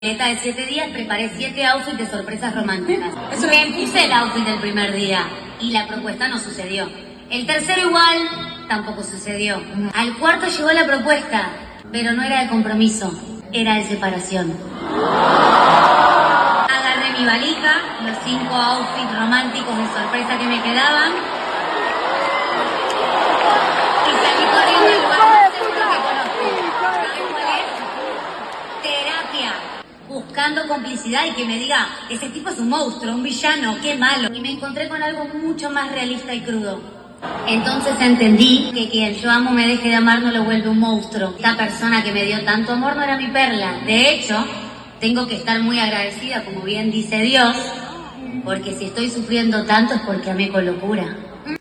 De 7 días preparé 7 outfits de sorpresas románticas. Me puse el outfit del primer día y la propuesta no sucedió. El tercero igual tampoco sucedió. Al cuarto llegó la propuesta, pero no era de compromiso, era de separación. Agarré mi valija, los 5 outfits románticos de sorpresa que me quedaban y salí corriendo del lugar más seguro que conozco. ¿Sabes cuál es? Terapia. Buscando complicidad y que me diga, ese tipo es un monstruo, un villano, qué malo. Y me encontré con algo mucho más realista y crudo. Entonces entendí que quien yo amo me deje de amar no lo vuelve un monstruo. Esta persona que me dio tanto amor no era mi perla. De hecho, tengo que estar muy agradecida, como bien dice Dios, porque si estoy sufriendo tanto es porque amé con locura.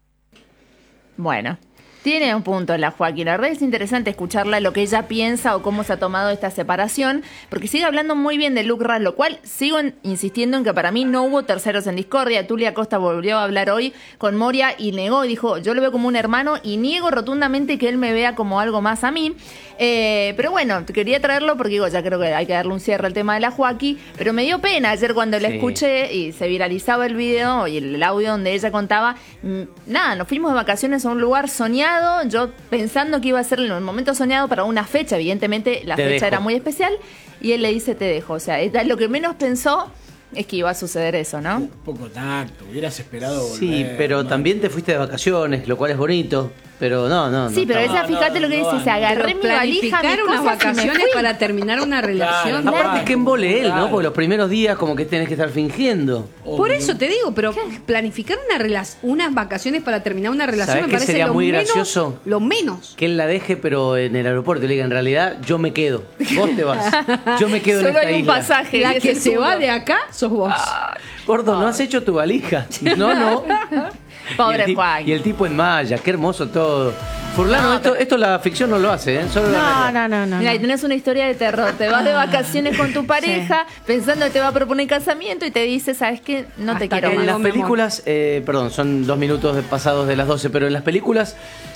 Bueno, tiene un punto la Joaquín. La verdad es interesante escucharla, lo que ella piensa o cómo se ha tomado esta separación, porque sigue hablando muy bien de Luke Ras, lo cual sigo insistiendo en que para mí no hubo terceros en discordia. Tulia Costa volvió a hablar hoy con Moria y negó, y dijo, yo lo veo como un hermano y niego rotundamente que él me vea como algo más a mí. Pero bueno, quería traerlo porque digo, ya creo que hay que darle un cierre al tema de la Joaquín, pero me dio pena ayer cuando la escuché y se viralizaba el video y el audio donde ella contaba, nada, nos fuimos de vacaciones a un lugar soñado, yo pensando que iba a ser el momento soñado para una fecha, evidentemente la fecha era muy especial, y él le dice te dejo, o sea, lo que menos pensó es que iba a suceder eso, ¿no? Un poco tacto, hubieras esperado volver. Sí, pero también te fuiste de vacaciones, lo cual es bonito. Pero no. Sí, pero esa, fíjate lo que dice, se agarré mi valija, planificar unas vacaciones para terminar una relación. Claro. Aparte que embole él, ¿no? Porque los primeros días como que tenés que estar fingiendo. Por eso te digo, pero planificar unas vacaciones para terminar una relación ¿Sabés me qué parece sería lo muy menos, gracioso? Lo menos. Que él la deje, pero en el aeropuerto. Y le diga, en realidad, yo me quedo. Vos te vas. Yo me quedo en Solo esta hay un isla. pasaje. La que se va de acá sos vos. Gordo, ¿no has hecho tu valija? No. Pobre Juan. Y el tipo en malla, qué hermoso todo. Furlano, esto la ficción no lo hace, ¿eh? Solo la realidad. No. Mira, y tenés una historia de terror. Te vas de vacaciones con tu pareja, pensando que te va a proponer casamiento y te dice, ¿sabes qué? No te quiero que más. En las películas, perdón, son 2 minutos pasados de las 12, pero en las películas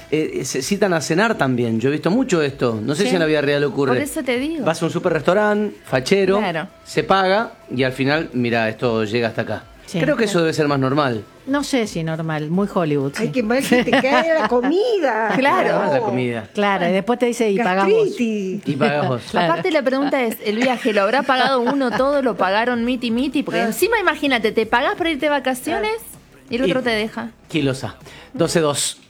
se citan a cenar también. Yo he visto mucho esto. No sé si en la vida real ocurre. Por eso te digo. Vas a un super restaurante, fachero, Claro. se paga y al final, mira, esto llega hasta acá. Sí. Creo que eso debe ser más normal. No sé si normal, muy Hollywood. Sí. Hay que ver que te cae la comida. Claro. La comida. Claro, y después te dice y pagamos. Gastritis. Y pagamos. Claro. Aparte la pregunta es, ¿el viaje lo habrá pagado uno todo? ¿Lo pagaron miti? Porque encima imagínate, te pagás para irte de vacaciones y el otro te deja. Kilosa. 12-2.